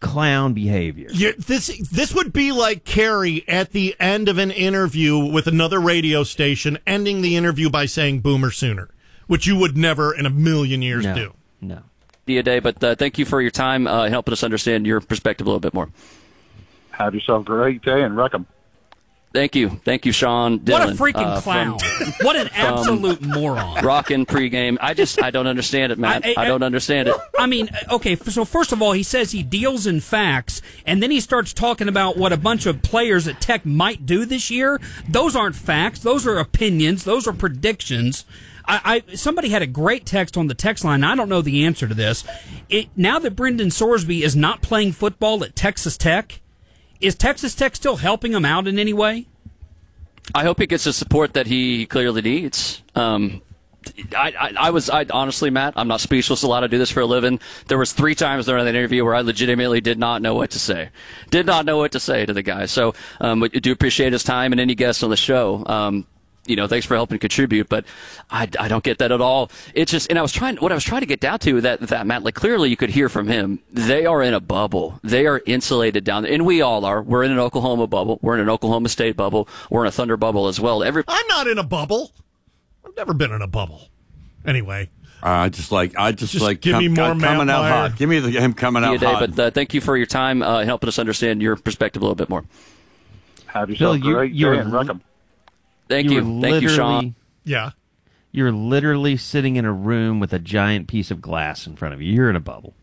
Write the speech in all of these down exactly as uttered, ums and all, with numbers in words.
clown behavior. Yeah, this this would be like Kerry at the end of an interview with another radio station, ending the interview by saying "Boomer Sooner," which you would never in a million years no, do. No. Day, but uh, thank you for your time, uh, helping us understand your perspective a little bit more. Have yourself a great day and wreck 'em. Thank you. Thank you, Sean Dillon. What a freaking uh, clown. From, what an absolute moron. Rockin' pregame. I just, I don't understand it, Matt. I, I, I don't understand it. I mean, okay, so first of all, he says he deals in facts, and then he starts talking about what a bunch of players at Tech might do this year. Those aren't facts. Those are opinions. Those are predictions. I, I somebody had a great text on the text line. I don't know the answer to this. It, now that Brendan Sorsby is not playing football at Texas Tech, is Texas Tech still helping him out in any way? I hope he gets the support that he clearly needs. Um, I, I, I was, I honestly, Matt, I'm not speechless. A lot. I do this for a living. There was three times during that interview where I legitimately did not know what to say. Did not know what to say to the guy. So um, I do appreciate his time and any guests on the show. Um, You know, thanks for helping contribute, but I, I don't get that at all. It's just, and I was trying, what I was trying to get down to that, that Matt, like clearly you could hear from him. They are in a bubble. They are insulated down there, and we all are. We're in an Oklahoma bubble. We're in an Oklahoma State bubble. We're in a Thunder bubble as well. Every I'm not in a bubble. I've never been in a bubble. Anyway. I uh, just like, I just, just like, give com- me more coming out Matt hot. Give me the, him coming out day, hot. But uh, thank you for your time uh, and helping us understand your perspective a little bit more. Have yourself Bill, a great you, day and wreck 'em. Thank you. you. Thank you, Sean. Yeah. You're literally sitting in a room with a giant piece of glass in front of you. You're in a bubble.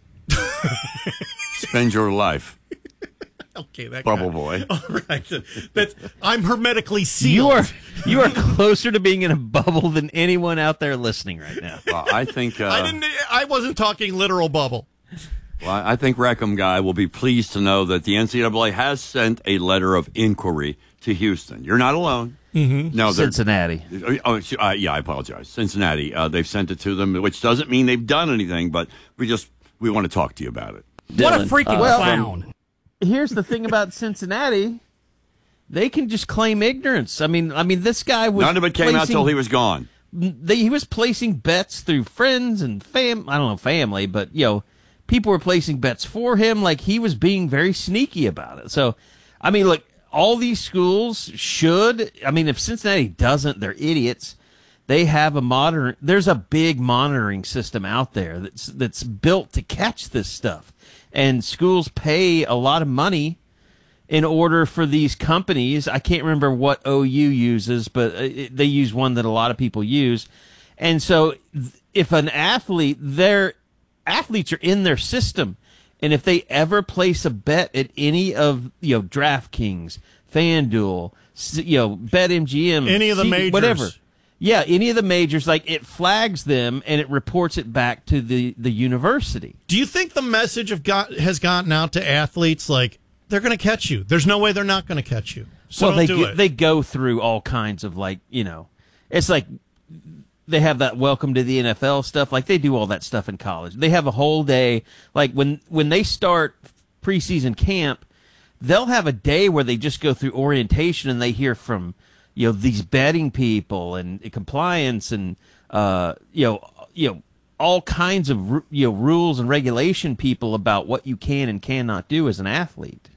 Spend your life. Okay, that Bubble guy. boy. All right. That's, I'm hermetically sealed. You are you are closer to being in a bubble than anyone out there listening right now. Well, I think uh, I didn't. I wasn't talking literal bubble. Well, I think Rackham Guy will be pleased to know that the N C double A has sent a letter of inquiry to Houston. You're not alone. Mm-hmm. No, Cincinnati. Oh, uh, yeah, I apologize. Cincinnati. Uh, they've sent it to them, which doesn't mean they've done anything, but we just we want to talk to you about it. What a Dylan, freaking uh, clown. Here's the thing about Cincinnati. They can just claim ignorance. I mean, I mean, this guy was None of it came out placing- till he was gone. They, he was placing bets through friends and fam. I don't know, family, but, you know, people were placing bets for him. Like, he was being very sneaky about it. So, I mean, look, all these schools should, I mean, if Cincinnati doesn't, they're idiots. They have a modern, there's a big monitoring system out there that's, that's built to catch this stuff. And schools pay a lot of money in order for these companies. I can't remember what O U uses, but it, they use one that a lot of people use. And so if an athlete, their athletes are in their system, and if they ever place a bet at any of, you know, DraftKings, FanDuel, you know, BetMGM, any of the C- majors, whatever. Yeah, any of the majors, like, it flags them and it reports it back to the, the university. Do you think the message of got, has gotten out to athletes, like, they're going to catch you? There's no way they're not going to catch you. So well, don't they do go, it. they go through all kinds of, like, you know, it's like they have that welcome to the N F L stuff. Like, they do all that stuff in college. They have a whole day. Like, when, when they start preseason camp, they'll have a day where they just go through orientation and they hear from, you know, these betting people and compliance and, uh, you know, you know, all kinds of, you know, rules and regulation people about what you can and cannot do as an athlete.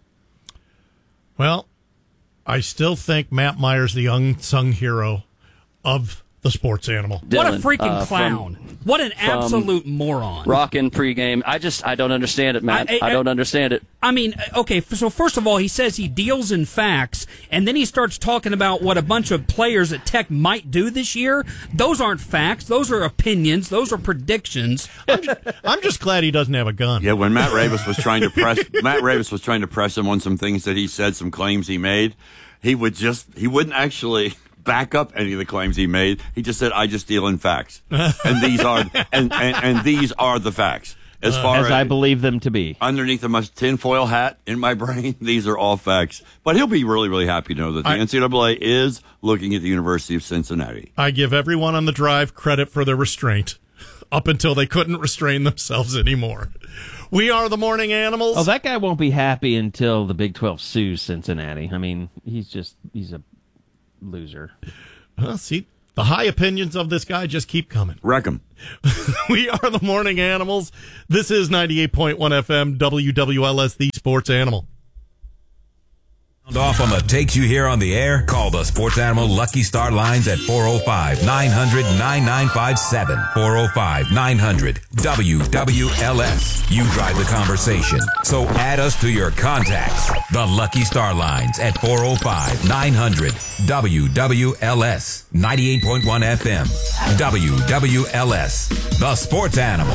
Well, I still think Matt Meyer's the unsung hero of the sports animal. What Dylan, a freaking uh, clown. from- What an from absolute moron. Rockin' pregame. I just, I don't understand it, Matt. I, I- I- don't understand it. I mean, okay, so first of all, he says he deals in facts, and then he starts talking about what a bunch of players at Tech might do this year. Those aren't facts. Those are opinions. Those are predictions. I'm just, I'm just glad he doesn't have a gun. Yeah, when Matt Ravis was trying to press Matt Ravis was trying to press him on some things that he said, some claims he made, he would just he wouldn't actually back up any of the claims he made. He just said, "I just deal in facts," and these are and, and, and these are the facts. As far As as, I believe them to be. underneath my tinfoil hat in my brain, these are all facts. But he'll be really, really happy to know that the I- N C double A is looking at the University of Cincinnati. I give everyone on the drive credit for their restraint up until they couldn't restrain themselves anymore. We are the Morning Animals. Oh, that guy won't be happy until the Big twelve sues Cincinnati. I mean, he's just, he's a loser. Well, see, the high opinions of this guy just keep coming. Wreck 'em. We are the Morning Animals. This is ninety-eight point one F M, W W L S, the Sports Animal. Off on the takes you hear on the air? Call the Sports Animal Lucky Star lines at four oh five, nine hundred, nine nine five seven. four oh five, nine hundred, W W L S. You drive the conversation, so add us to your contacts. The Lucky Star lines at four oh five, nine hundred, W W L S. ninety-eight point one F M. W W L S. The Sports Animal.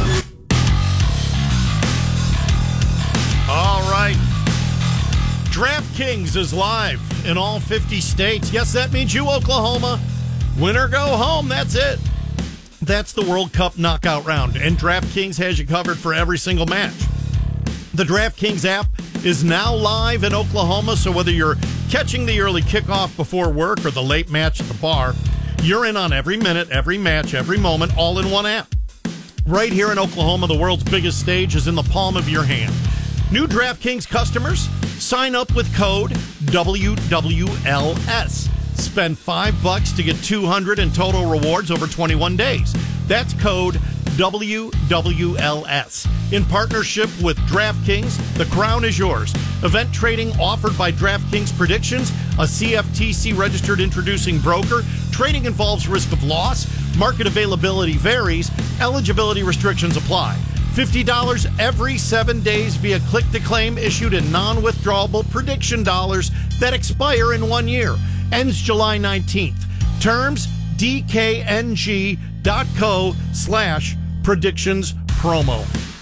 All right. DraftKings is live in all fifty states. Yes, that means you, Oklahoma. Win or go home. That's it. That's the World Cup knockout round, and DraftKings has you covered for every single match. The DraftKings app is now live in Oklahoma, so whether you're catching the early kickoff before work or the late match at the bar, you're in on every minute, every match, every moment, all in one app. Right here in Oklahoma, the world's biggest stage is in the palm of your hand. New DraftKings customers, sign up with code W W L S. Spend five bucks to get two hundred in total rewards over twenty-one days. That's code W W L S. In partnership with DraftKings, the crown is yours. Event trading offered by DraftKings Predictions, a C F T C-registered introducing broker. Trading involves risk of loss. Market availability varies. Eligibility restrictions apply. fifty dollars every seven days via click-to-claim issued in non-withdrawable prediction dollars that expire in one year. Ends July nineteenth. Terms, D K N G dot co slash predictions promo.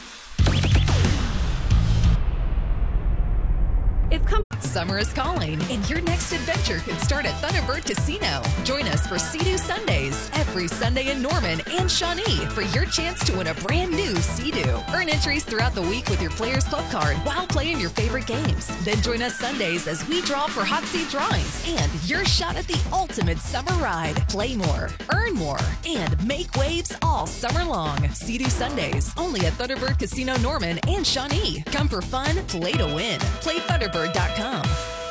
If com- Summer is calling, and your next adventure could start at Thunderbird Casino. Join us for Sea-Doo Sundays every Sunday in Norman and Shawnee for your chance to win a brand new Sea-Doo. Earn entries throughout the week with your Players Club card while playing your favorite games. Then join us Sundays as we draw for hot seat drawings and your shot at the ultimate summer ride. Play more, earn more, and make waves all summer long. Sea-Doo Sundays only at Thunderbird Casino Norman and Shawnee. Come for fun, play to win. Play Thunderbird dot com.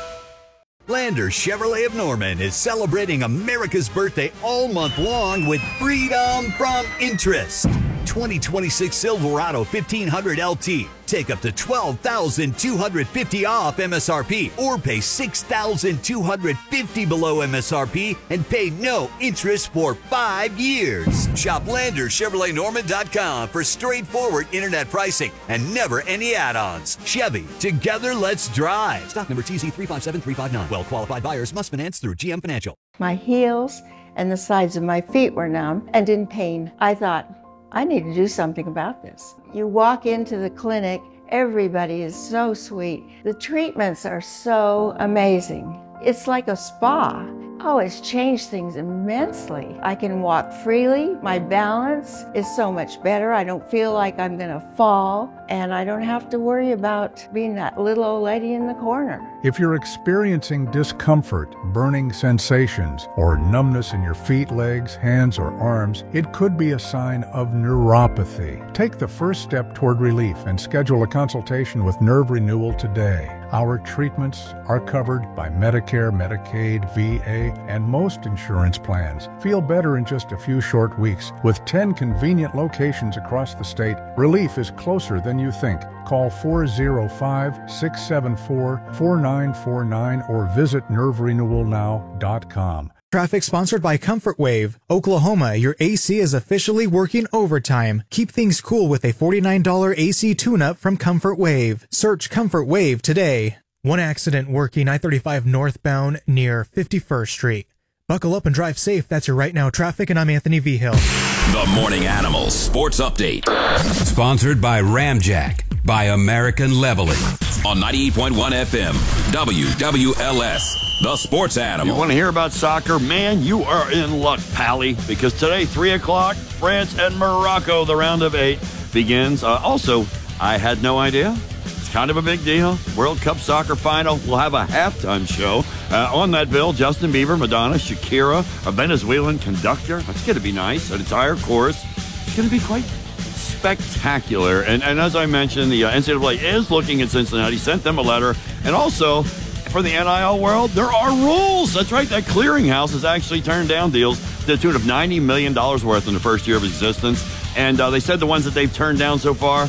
Lander Chevrolet of Norman is celebrating America's birthday all month long with freedom from interest. twenty twenty-six Silverado fifteen hundred L T. Take up to twelve thousand two hundred fifty dollars off M S R P or pay six thousand two hundred fifty dollars below M S R P and pay no interest for five years. Shop Lander Chevrolet Norman dot com for straightforward internet pricing and never any add-ons. Chevy, together let's drive. Stock number T Z three five seven three five nine. Well-qualified buyers must finance through G M Financial. My heels and the sides of my feet were numb and in pain. I thought, I need to do something about this. You walk into the clinic, everybody is so sweet. The treatments are so amazing. It's like a spa. Oh, it's changed things immensely. I can walk freely. My balance is so much better. I don't feel like I'm gonna fall, and I don't have to worry about being that little old lady in the corner. If you're experiencing discomfort, burning sensations, or numbness in your feet, legs, hands, or arms, it could be a sign of neuropathy. Take the first step toward relief and schedule a consultation with Nerve Renewal today. Our treatments are covered by Medicare, Medicaid, V A, and most insurance plans. Feel better in just a few short weeks. With ten convenient locations across the state, relief is closer than you think. Call four oh five, six seven four, four nine four nine or visit nerve renewal now dot com. Traffic sponsored by Comfort Wave. Oklahoma, your A C is officially working overtime. Keep things cool with a forty-nine dollars A C tune-up from Comfort Wave. Search Comfort Wave today. One accident working I thirty-five northbound near fifty-first Street. Buckle up and drive safe. That's your Right Now traffic, and I'm Anthony V. Hill. The Morning Animal Sports Update. Sponsored by Ramjack by American Leveling on ninety-eight point one F M. W W L S. The Sports Animal. You want to hear about soccer? Man, you are in luck, Pally, because today, three o'clock, France and Morocco, the round of eight begins. Uh, also, I had no idea. It's kind of a big deal. World Cup soccer final. We'll have a halftime show. Uh, on that bill, Justin Bieber, Madonna, Shakira, a Venezuelan conductor. That's going to be nice. An entire chorus. It's going to be quite spectacular. And, and as I mentioned, the uh, N C double A is looking at Cincinnati, sent them a letter. And also, for the N I L world, there are rules. That's right. That clearinghouse has actually turned down deals to the tune of ninety million dollars worth in the first year of existence. And uh, they said the ones that they've turned down so far,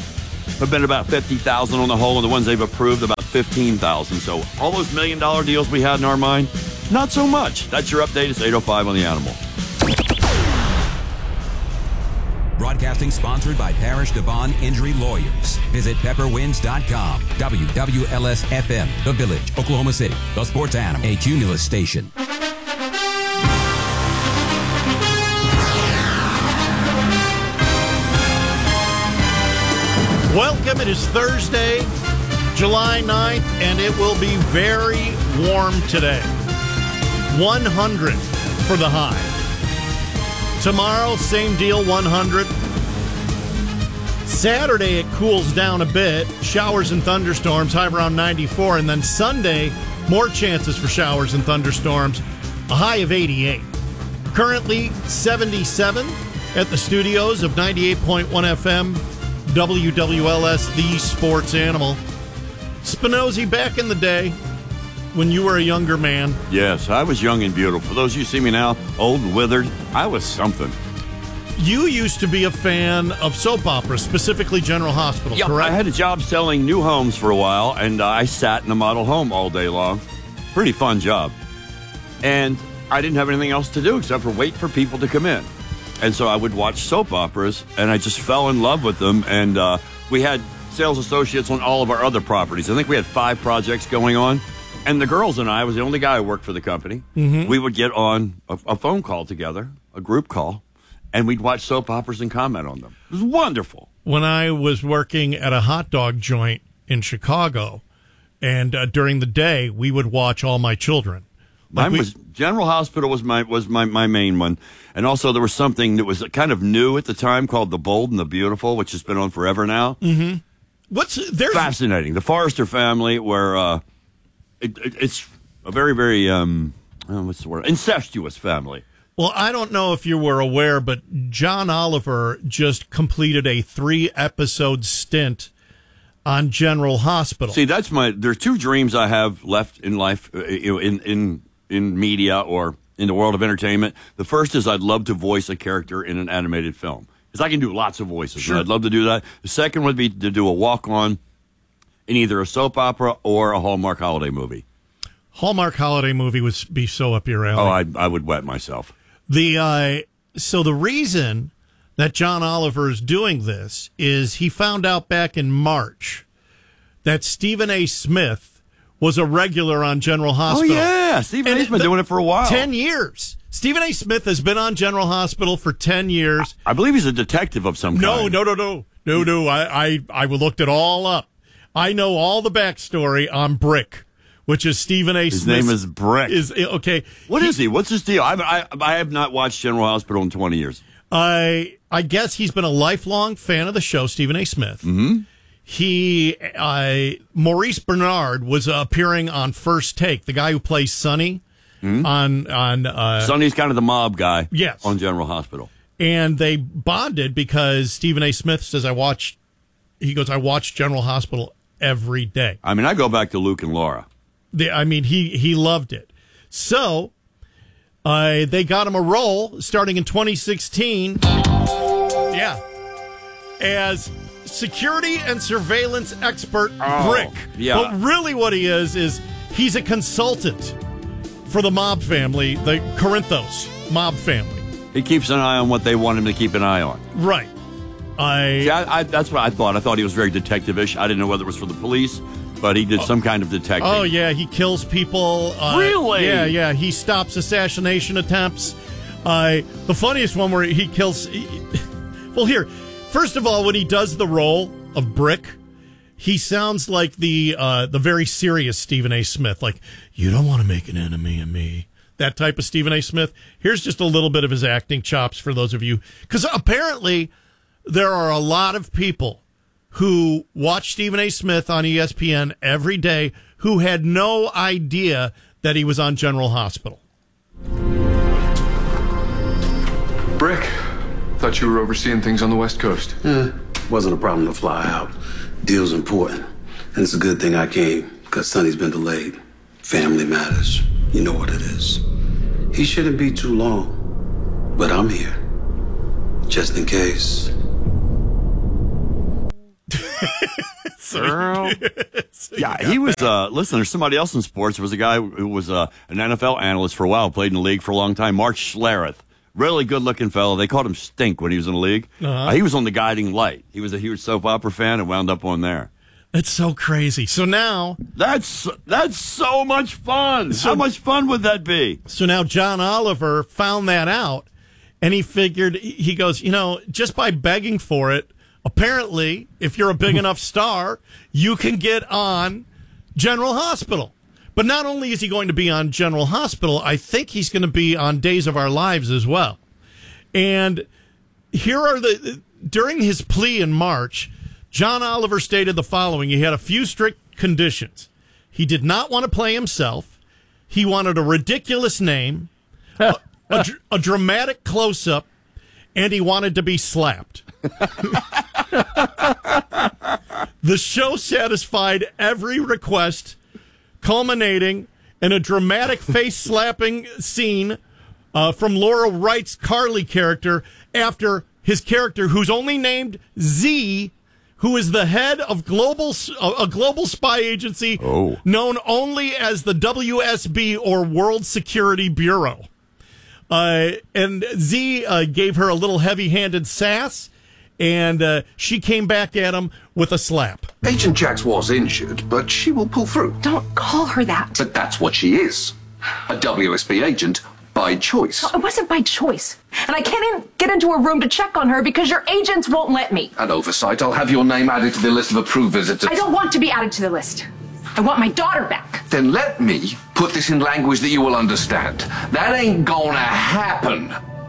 have been about fifty thousand on the whole, and the ones they've approved about fifteen thousand. So all those million dollar deals we had in our mind, not so much. That's your update. It's eight oh five on the Animal. Broadcasting sponsored by Parish Devon Injury Lawyers. Visit pepper winds dot com. W W L S F M, The Village, Oklahoma City. The Sports Animal, a Cumulus station. Welcome. It is Thursday, July ninth, and it will be very warm today. one hundred for the high. Tomorrow, same deal, one hundred. Saturday, it cools down a bit. Showers and thunderstorms, high around ninety-four. And then Sunday, more chances for showers and thunderstorms, a high of eighty-eight. Currently, seventy-seven at the studios of ninety-eight point one F M. W W L S, the Sports Animal. Spinozzi, back in the day when you were a younger man. Yes, I was young and beautiful. For those of you who see me now, old and withered, I was something. You used to be a fan of soap operas, specifically General Hospital, Yep, correct? I had a job selling new homes for a while, and uh, I sat in a model home all day long. Pretty fun job. And I didn't have anything else to do except for wait for people to come in. And so I would watch soap operas, and I just fell in love with them. And uh, we had sales associates on all of our other properties. I think we had five projects going on. And the girls and I, I was the only guy who worked for the company. Mhm. We would get on a, a phone call together, a group call, and we'd watch soap operas and comment on them. It was wonderful. When I was working at a hot dog joint in Chicago, and uh, during the day, we would watch All My Children. Like Mine we- was General Hospital was my was my, my main one, and also there was something that was kind of new at the time called The Bold and the Beautiful, which has been on forever now. Mm-hmm. What's there's Fascinating. The Forrester family, where uh, it, it, it's a very very um, oh, what's the word? Incestuous family. Well, I don't know if you were aware, but John Oliver just completed a three-episode stint on General Hospital. See, that's my. There's two dreams I have left in life, uh, you know, in in in media or in the world of entertainment. The first is I'd love to voice a character in an animated film, because I can do lots of voices. Sure. And I'd love to do that. The second would be to do a walk-on in either a soap opera or a Hallmark holiday movie. Hallmark holiday movie would be so up your alley. Oh, I I would wet myself. The uh, so the reason that John Oliver is doing this is he found out back in March that Stephen A. Smith was a regular on General Hospital. Oh, yeah. Stephen A's been doing it for a while. Ten years. Stephen A. Smith has been on General Hospital for ten years. I believe he's a detective of some No, kind. no, no, no. No, no. I, I, I looked it all up. I know all the backstory on Brick, which is Stephen A. His Smith's- name is Brick. Is, okay. What is he? What's his deal? I, I, I have not watched General Hospital in twenty years. I I guess he's been a lifelong fan of the show, Stephen A. Smith. Mm-hmm. He, uh, Maurice Bernard was uh, appearing on First Take, the guy who plays Sonny Mm-hmm. on on. Uh, Sonny's kind of the mob guy. Yes. On General Hospital. And they bonded because Stephen A. Smith says, "I watch." He goes, "I watch General Hospital every day." I mean, I go back to Luke and Laura. The, I mean, he he loved it. So, uh, they got him a role starting in twenty sixteen. Yeah, as security and surveillance expert Oh, Brick. yeah. But really, what he is is he's a consultant for the mob family, the Corinthos mob family. He keeps an eye on what they want him to keep an eye on. Right. I, See, I, I that's what I thought. I thought he was very detective-ish. I didn't know whether it was for the police, but he did some kind of detecting. Oh, yeah, he kills people. Uh, Really? Yeah, yeah. He stops assassination attempts. Uh, the funniest one where he kills... He, well, here, first of all, when he does the role of Brick, he sounds like the uh, the very serious Stephen A. Smith. Like, you don't want to make an enemy of me. That type of Stephen A. Smith. Here's just a little bit of his acting chops for those of you. Because apparently there are a lot of people who watch Stephen A. Smith on E S P N every day who had no idea that he was on General Hospital. Brick, thought you were overseeing things on the West Coast. Eh, wasn't a problem to fly out. Deal's important. And it's a good thing I came, because Sonny's been delayed. Family matters. You know what it is. He shouldn't be too long. But I'm here. Just in case. So Girl. so yeah, he was, uh, listen, there's somebody else in sports. There was a guy who was uh, an N F L analyst for a while, played in the league for a long time, Mark Schlereth. Really good-looking fellow. They called him Stink when he was in the league. Uh-huh. Uh, he was on The Guiding Light. He was a huge soap opera fan and wound up on there. It's so crazy. So now... That's that's so much fun. So, How much fun would that be? So now John Oliver found that out, and he figured, he goes, you know, just by begging for it, apparently, if you're a big enough star, you can get on General Hospital. But not only is he going to be on General Hospital, I think he's going to be on Days of Our Lives as well. And here are the... During his plea in March, John Oliver stated the following. He had a few strict conditions. He did not want to play himself. He wanted a ridiculous name, a, a, dr- a dramatic close-up, and he wanted to be slapped. The show satisfied every request, culminating in a dramatic face-slapping scene uh, from Laura Wright's Carly character after his character, who's only named Z, who is the head of global a global spy agency oh. known only as the W S B or World Security Bureau. Uh, and Z uh, gave her a little heavy-handed sass, and uh, she came back at him with a slap. Agent Jax was injured, but she will pull through. Don't call her that. But that's what she is. A W S B agent by choice. No, it wasn't by choice. And I can't even get into a room to check on her because your agents won't let me. An oversight. I'll have your name added to the list of approved visitors. I don't want to be added to the list. I want my daughter back. Then let me put this in language that you will understand. That ain't gonna happen.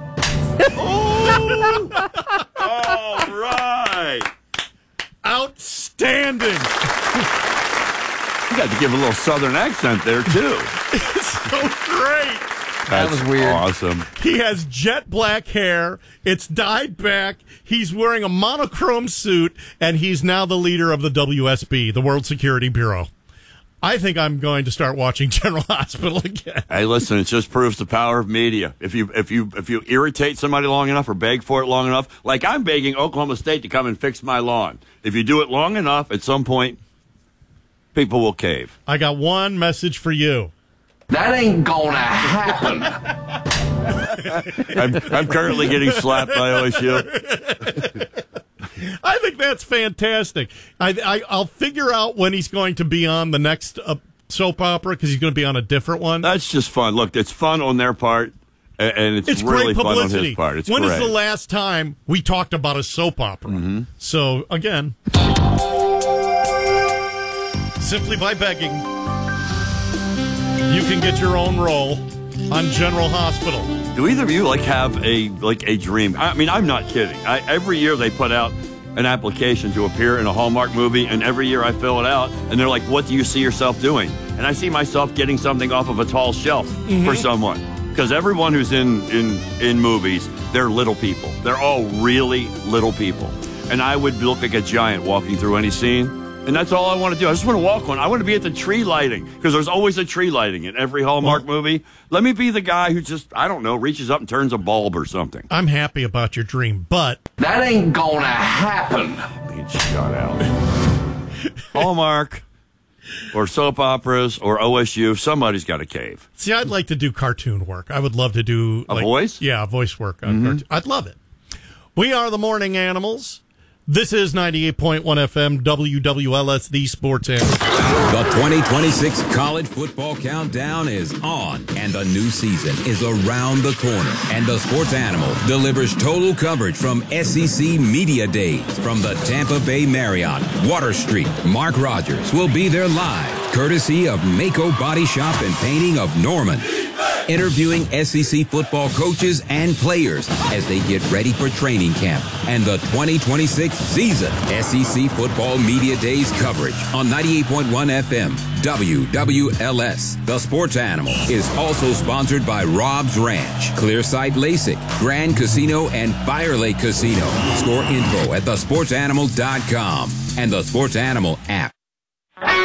Oh! All right. Outstanding. You got to give a little southern accent there, too. It's so great. That was weird. Awesome. He has jet black hair. It's dyed back. He's wearing a monochrome suit, and he's now the leader of the W S B, the World Security Bureau. I think I'm going to start watching General Hospital again. Hey, listen, it just proves the power of media. If you if you if you irritate somebody long enough or beg for it long enough, like I'm begging Oklahoma State to come and fix my lawn. If you do it long enough, at some point, people will cave. I got one message for you. That ain't gonna happen. I'm, I'm currently getting slapped by O S U. I think that's fantastic. I, I, I'll figure out when he's going to be on the next uh, soap opera because he's going to be on a different one. That's just fun. Look, it's fun on their part, and it's, it's really great publicity. fun on his part. It's when great. is the last time we talked about a soap opera? Mm-hmm. So, again, simply by begging, you can get your own role on General Hospital. Do either of you like have a like a dream? I mean, I'm not kidding. I, every year they put out an application to appear in a Hallmark movie, and every year I fill it out, and they're like, "What do you see yourself doing?" And I see myself getting something off of a tall shelf Mm-hmm. for someone. Because everyone who's in, in in movies, they're little people. They're all really little people, and I would look like a giant walking through any scene. And that's all I want to do. I just want to walk on. I want to be at the tree lighting because there's always a tree lighting in every Hallmark well, movie. Let me be the guy who just, I don't know, reaches up and turns a bulb or something. I'm happy about your dream, but... That ain't gonna happen. Being shut out. Hallmark or soap operas or O S U, somebody's got a cave. See, I'd like to do cartoon work. I would love to do... A like, voice? Yeah, voice work on Mm-hmm. cartoon. I'd love it. We are the Morning Animals. This is ninety-eight point one F M, W W L S, the Sports Animal. The twenty twenty-six College Football Countdown is on, and the new season is around the corner. And the Sports Animal delivers total coverage from S E C Media Days from the Tampa Bay Marriott, Water Street. Mark Rogers will be there live, courtesy of Mako Body Shop and Painting of Norman, interviewing S E C football coaches and players as they get ready for training camp and the twenty twenty-six season. S E C Football Media Days coverage on ninety-eight point one F M, W W L S. The Sports Animal is also sponsored by Rob's Ranch, Clearsight LASIK, Grand Casino, and Fire Lake Casino. Score info at the sports animal dot com and the Sports Animal app.